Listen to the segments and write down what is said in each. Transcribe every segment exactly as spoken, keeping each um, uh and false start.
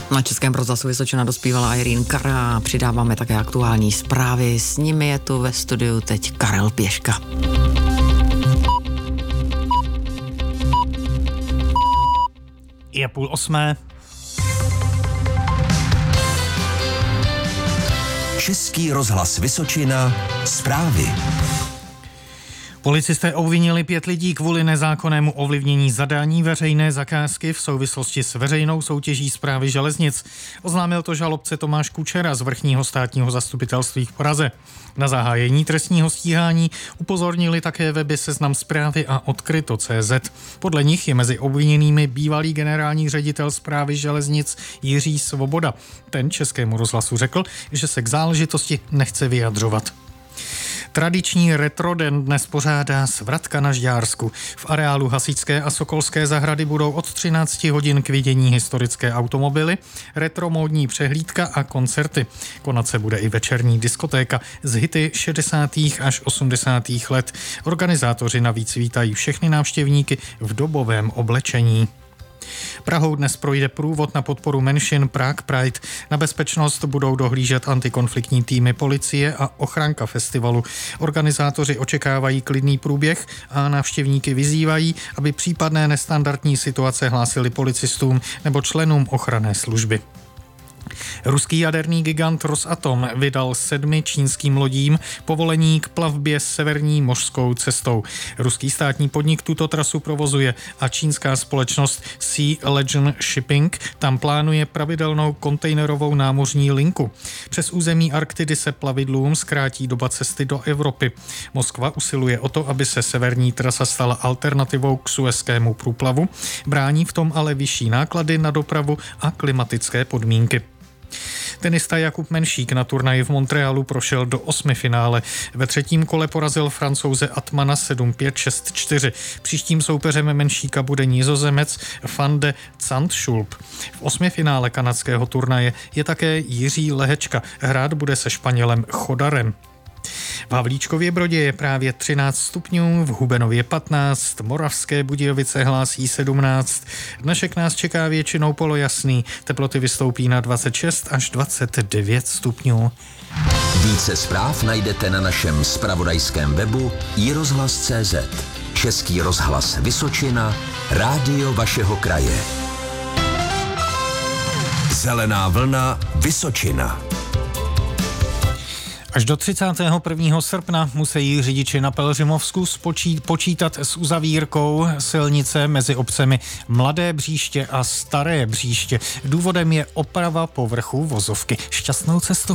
Na Českém rozhlasu Vysočina dospívala Irene Cara. Přidáváme také aktuální zprávy. S nimi je tu ve studiu teď Karel Pěška. Je půl osmé. Český rozhlas Vysočina. Zprávy. Policisté obvinili pět lidí kvůli nezákonnému ovlivnění zadání veřejné zakázky v souvislosti s veřejnou soutěží Správy železnic. Oznámil to žalobce Tomáš Kučera z Vrchního státního zastupitelství v Praze. Na zahájení trestního stíhání upozornili také weby Seznam Zprávy a Odkryto tečka cé zet. Podle nich je mezi obviněnými bývalý generální ředitel Správy železnic Jiří Svoboda. Ten Českému rozhlasu řekl, že se k záležitosti nechce vyjadřovat. Tradiční retroden dnes pořádá Svratka na Žďársku. V areálu Hasičské a Sokolské zahrady budou od třinácti hodin k vidění historické automobily, retromódní přehlídka a koncerty. Konat se bude i večerní diskotéka z hity šedesátých až osmdesátých let. Organizátoři navíc vítají všechny návštěvníky v dobovém oblečení. Prahou dnes projde průvod na podporu menšin Prague Pride. Na bezpečnost budou dohlížet antikonfliktní týmy policie a ochranka festivalu. Organizátoři očekávají klidný průběh a návštěvníky vyzývají, aby případné nestandardní situace hlásili policistům nebo členům ochranné služby. Ruský jaderný gigant Rosatom vydal sedmi čínským lodím povolení k plavbě severní mořskou cestou. Ruský státní podnik tuto trasu provozuje a čínská společnost Sea Legend Shipping tam plánuje pravidelnou kontejnerovou námořní linku. Přes území Arktidy se plavidlům zkrátí doba cesty do Evropy. Moskva usiluje o to, aby se severní trasa stala alternativou k Suezskému průplavu. Brání v tom ale vyšší náklady na dopravu a klimatické podmínky. Tenista Jakub Menšík na turnaji v Montrealu prošel do osmifinále. Ve třetím kole porazil Francouze Atmana sedm pět šest čtyři. Příštím soupeřem Menšíka bude Nizozemec Van de Zandschulp. V osmifinále kanadského turnaje je také Jiří Lehečka. Hrát bude se Španělem Chodarem. V Havlíčkově Brodě je právě třináct stupňů, v Hubenově patnáct, Moravské Budějovice hlásí sedmnáct. Dnešek nás čeká většinou polojasný, teploty vystoupí na dvacet šest až dvacet devět stupňů. Více zpráv najdete na našem zpravodajském webu i rozhlas tečka cé zet. Český rozhlas Vysočina, rádio vašeho kraje. Zelená vlna Vysočina. Až do třicátého prvního srpna musí řidiči na Pelhřimovsku spočít, počítat s uzavírkou silnice mezi obcemi Mladé Bříště a Staré Bříště. Důvodem je oprava povrchu vozovky. Šťastnou cestu.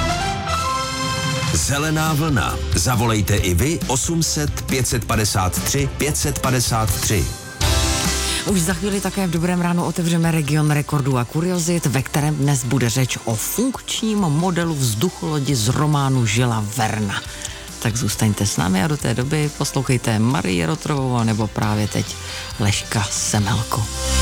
Zelená vlna. Zavolejte i vy osm set pět padesát tři pět padesát tři. Už za chvíli také v Dobrém ránu otevřeme region rekordů a kuriozit, ve kterém dnes bude řeč o funkčním modelu vzducholodi z románu Žila Verna. Tak zůstaňte s námi a do té doby poslouchejte Marii Rotrovou nebo právě teď Leška Semelku.